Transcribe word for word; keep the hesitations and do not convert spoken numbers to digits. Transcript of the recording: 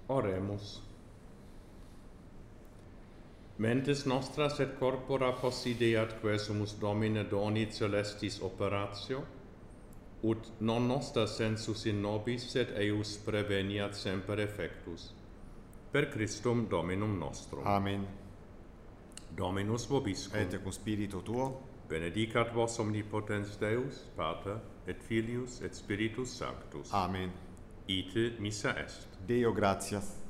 Oremus. Mentes nostras et corpora possideat quesumus Domine doni celestis operatio, ut non nostra sensus in nobis, sed eius preveniat semper effectus. Per Christum Dominum nostrum. Amen. Dominus vobiscum. Et cum spiritu tuo. Benedicat vos omnipotens Deus, Pater, et Filius, et Spiritus Sanctus. Amen. Ite missa est. Deo gratias.